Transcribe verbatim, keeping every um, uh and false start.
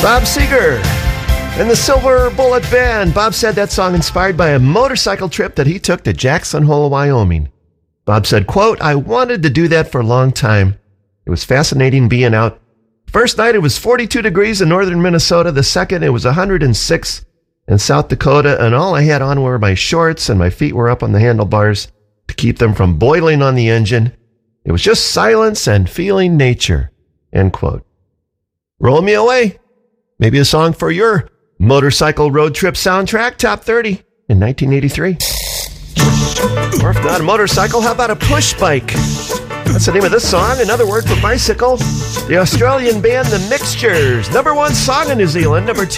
Bob Seger and the Silver Bullet Band. Bob said that song inspired by a motorcycle trip that he took to Jackson Hole, Wyoming. Bob said, quote, I wanted to do that for a long time. It was fascinating being out. First night, it was forty-two degrees in northern Minnesota. The second, it was one hundred six in South Dakota. And all I had on were my shorts and my feet were up on the handlebars to keep them from boiling on the engine. It was just silence and feeling nature, end quote. Roll me away. Maybe a song for your motorcycle road trip soundtrack, top thirty in nineteen eighty-three. Or if not a motorcycle, how about a push bike? That's the name of this song. Another word for bicycle. The Australian band The Mixtures. Number one song in New Zealand. Number two.